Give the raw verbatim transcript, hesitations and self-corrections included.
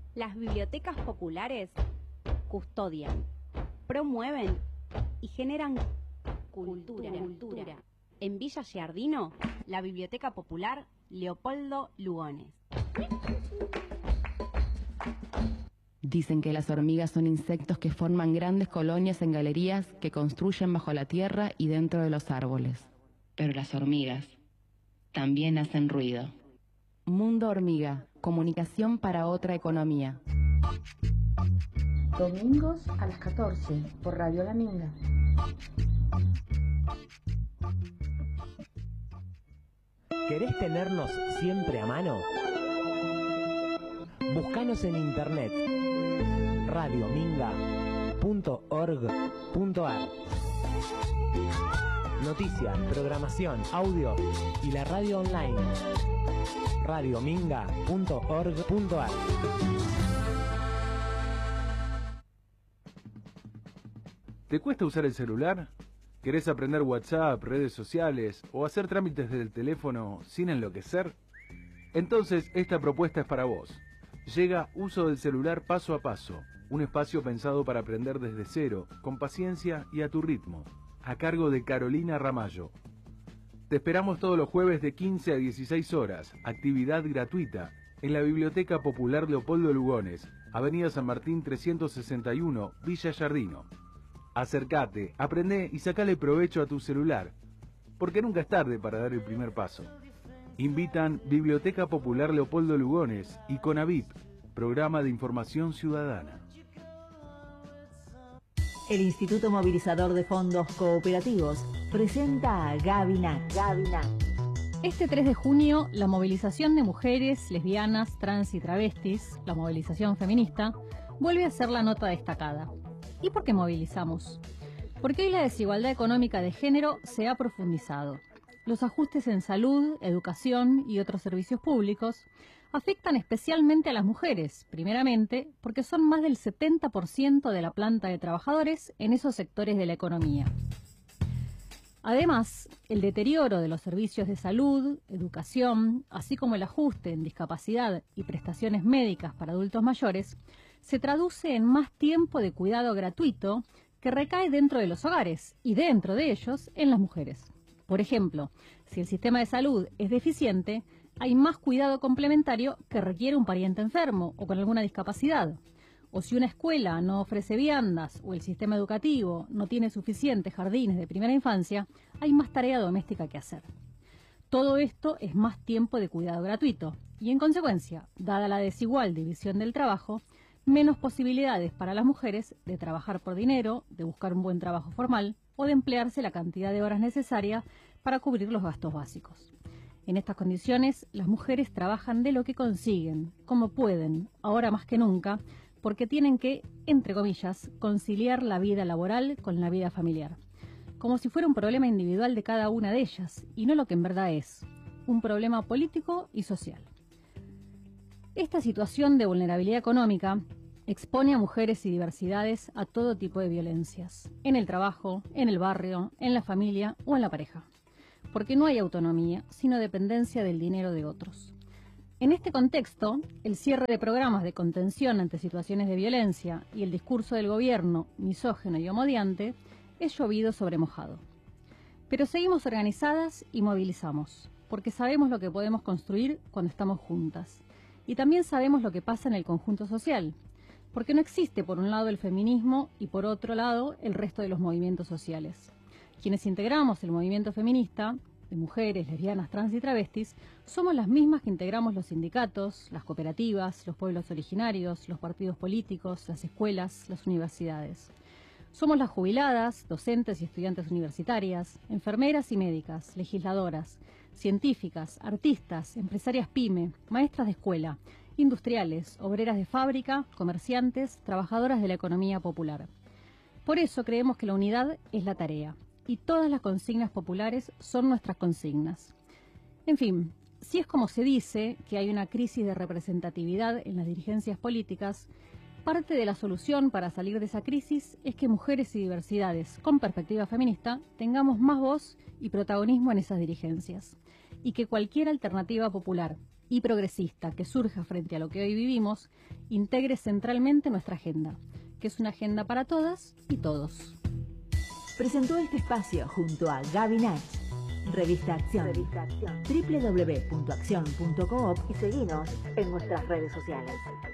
Las bibliotecas populares custodian, promueven y generan cultura. cultura. En Villa Giardino, la Biblioteca Popular Leopoldo Lugones. Dicen que las hormigas son insectos que forman grandes colonias en galerías que construyen bajo la tierra y dentro de los árboles. Pero las hormigas también hacen ruido. Mundo Hormiga, comunicación para otra economía. Domingos a las catorce por Radio La Minga. ¿Querés tenernos siempre a mano? Búscanos en internet radio minga punto org punto ar. Noticias, programación, audio y la radio online radio minga punto org punto ar. ¿Te cuesta usar el celular? ¿Querés aprender WhatsApp, redes sociales o hacer trámites del teléfono sin enloquecer? Entonces esta propuesta es para vos. Llega Uso del Celular Paso a Paso, un espacio pensado para aprender desde cero, con paciencia y a tu ritmo, a cargo de Carolina Ramallo. Te esperamos todos los jueves de quince a dieciséis horas, actividad gratuita, en la Biblioteca Popular Leopoldo Lugones, Avenida San Martín trescientos sesenta y uno, Villa Giardino. Acércate, aprende y sacale provecho a tu celular, porque nunca es tarde para dar el primer paso. Invitan Biblioteca Popular Leopoldo Lugones y CONAVIP, Programa de Información Ciudadana. El Instituto Movilizador de Fondos Cooperativos presenta a Gabinac. Gabinac. Este tres de junio, la movilización de mujeres, lesbianas, trans y travestis, la movilización feminista, vuelve a ser la nota destacada. ¿Y por qué movilizamos? Porque hoy la desigualdad económica de género se ha profundizado. Los ajustes en salud, educación y otros servicios públicos afectan especialmente a las mujeres, primeramente porque son más del setenta por ciento de la planta de trabajadores en esos sectores de la economía. Además, el deterioro de los servicios de salud, educación, así como el ajuste en discapacidad y prestaciones médicas para adultos mayores, se traduce en más tiempo de cuidado gratuito que recae dentro de los hogares y dentro de ellos en las mujeres. Por ejemplo, si el sistema de salud es deficiente, hay más cuidado complementario que requiere un pariente enfermo o con alguna discapacidad. O si una escuela no ofrece viandas o el sistema educativo no tiene suficientes jardines de primera infancia, hay más tarea doméstica que hacer. Todo esto es más tiempo de cuidado gratuito y, en consecuencia, dada la desigual división del trabajo, menos posibilidades para las mujeres de trabajar por dinero, de buscar un buen trabajo formal o de emplearse la cantidad de horas necesarias para cubrir los gastos básicos. En estas condiciones, las mujeres trabajan de lo que consiguen, como pueden, ahora más que nunca, porque tienen que, entre comillas, conciliar la vida laboral con la vida familiar, como si fuera un problema individual de cada una de ellas, y no lo que en verdad es, un problema político y social. Esta situación de vulnerabilidad económica expone a mujeres y diversidades a todo tipo de violencias, en el trabajo, en el barrio, en la familia o en la pareja, porque no hay autonomía, sino dependencia del dinero de otros. En este contexto, el cierre de programas de contención ante situaciones de violencia y el discurso del gobierno misógino y homodiante es llovido sobre mojado. Pero seguimos organizadas y movilizamos, porque sabemos lo que podemos construir cuando estamos juntas. Y también sabemos lo que pasa en el conjunto social, porque no existe por un lado el feminismo y por otro lado el resto de los movimientos sociales. Quienes integramos el movimiento feminista, de mujeres, lesbianas, trans y travestis, somos las mismas que integramos los sindicatos, las cooperativas, los pueblos originarios, los partidos políticos, las escuelas, las universidades. Somos las jubiladas, docentes y estudiantes universitarias, enfermeras y médicas, legisladoras, científicas, artistas, empresarias pyme, maestras de escuela, industriales, obreras de fábrica, comerciantes, trabajadoras de la economía popular. Por eso creemos que la unidad es la tarea, y todas las consignas populares son nuestras consignas. En fin, si es como se dice que hay una crisis de representatividad en las dirigencias políticas, parte de la solución para salir de esa crisis es que mujeres y diversidades con perspectiva feminista tengamos más voz y protagonismo en esas dirigencias, y que cualquier alternativa popular, y progresista que surja frente a lo que hoy vivimos, integre centralmente nuestra agenda, que es una agenda para todas y todos. Presentó este espacio junto a Gaby Nach, Revista Acción, Revista Acción. doble u doble u doble u punto acción punto coop y seguinos en nuestras redes sociales.